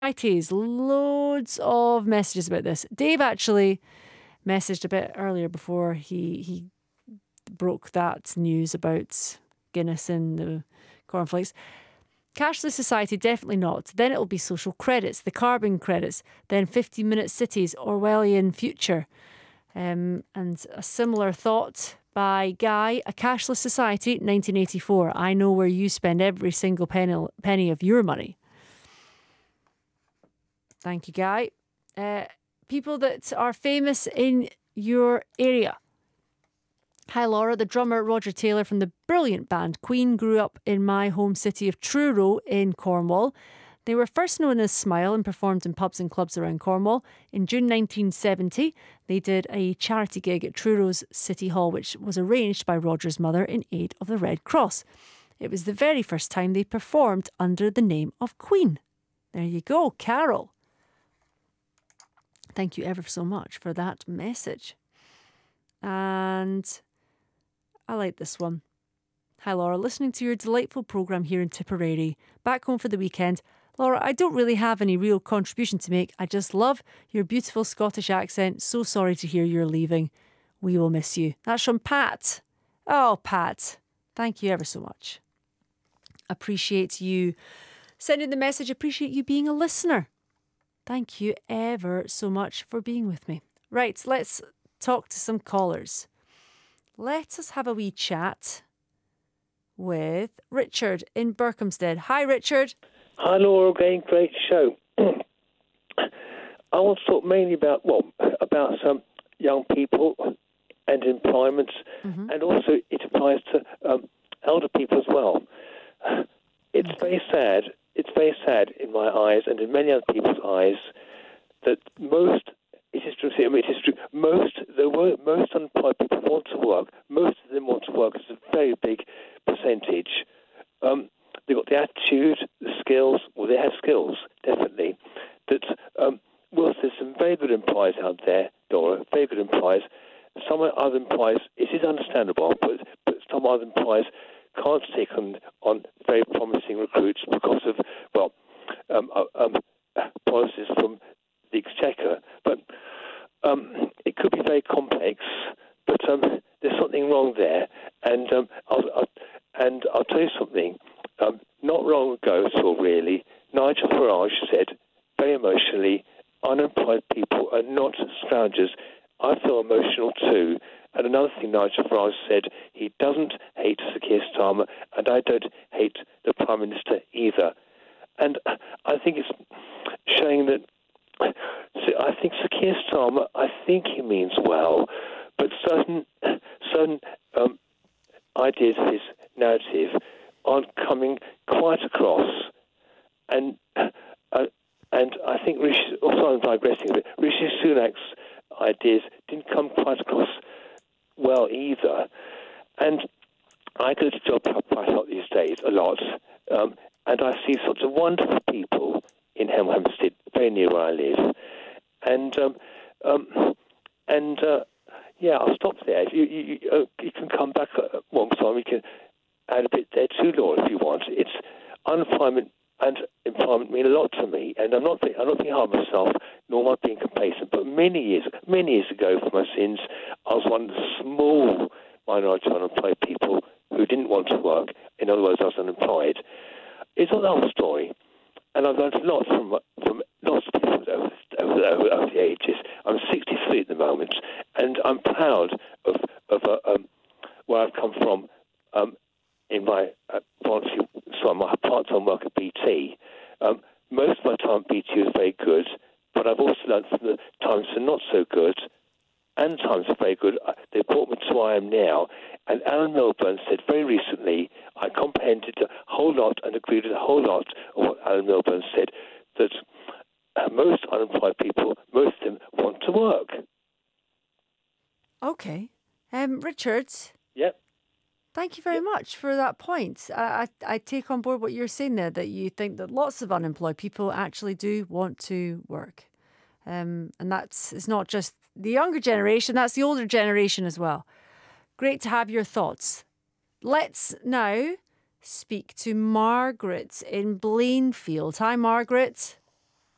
societies. Loads of messages about this. Dave actually messaged a bit earlier before he broke that news about Guinness and the cornflakes. Cashless society, definitely not. Then it'll be social credits, the carbon credits, then 15-minute cities, Orwellian future. And a similar thought by Guy, a cashless society, 1984. I know where you spend every single penny of your money. Thank you, Guy. People that are famous in your area. Hi Laura, the drummer Roger Taylor from the brilliant band Queen grew up in my home city of Truro in Cornwall. They were first known as Smile and performed in pubs and clubs around Cornwall. In June 1970, they did a charity gig at Truro's City Hall, which was arranged by Roger's mother in aid of the Red Cross. It was the very first time they performed under the name of Queen. There you go, Carol. Thank you ever so much for that message. And I like this one. Hi Laura, listening to your delightful programme here in Tipperary. Back home for the weekend. Laura, I don't really have any real contribution to make. I just love your beautiful Scottish accent. So sorry to hear you're leaving. We will miss you. That's from Pat. Oh, Pat. Thank you ever so much. Appreciate you sending the message. Appreciate you being a listener. Thank you ever so much for being with me. Right, let's talk to some callers. Let us have a wee chat with Richard in Berkhamsted. Hi, Richard. Hi, Laura. Again, great show. I want to talk mainly about some young people and employment, and also it applies to elder people as well. It's very sad. It's very sad in my eyes and in many other people's eyes that most. It is true. It is true. Most unemployed people want to work. Most of them want to work. It's a very big percentage. They've got the attitude, the skills. Well, they have skills, definitely. That there's some very good employers out there, Dora. Very good employers. Some other employers, it is understandable, but some other employers can't take on very promising recruits because of policies from the Exchequer. But it could be very complex, but there's something wrong there. And I'll tell you something. Not long ago at all, really, Nigel Farage said, very emotionally, unemployed people are not scroungers. I feel emotional too. And another thing Nigel Farage said, he doesn't hate Sir Keir Starmer, and I don't hate the Prime Minister either. And I think it's showing that I think Sir Keir Starmer, I think he means well, but certain ideas of his narrative aren't coming quite across. And I think I'm digressing a bit, Rishi Sunak's ideas didn't come quite across well either. And I go to job quite a lot these days, a lot, and I see sorts of wonderful people in Hemel Hempstead, very near where I live. And I'll stop there. You can come back one time. We can add a bit there too, Laura, if you want. It's unemployment and employment mean a lot to me, and I'm not being hard on myself, nor am I being complacent. But many years ago, for my sins, I was one of the small minority of unemployed people who didn't want to work. In other words, I was unemployed. It's not the whole story, and I've learned a lot from lots of people over the ages. I'm 63 at the moment, and I'm proud of where I've come from in my my part-time work at BT. Most of my time at BT was very good, but I've also learned from the times that are not so good and times are very good. They brought me to where I am now. And Alan Milburn said very recently, I comprehended a whole lot and agreed with a whole lot of what Alan Milburn said, that most unemployed people, most of them want to work. Okay. Richard? Yep. Thank you very much for that point. I take on board what you're saying there, that you think that lots of unemployed people actually do want to work. And it's not just the younger generation, that's the older generation as well. Great to have your thoughts. Let's now speak to Margaret in Blainfield. Hi, Margaret.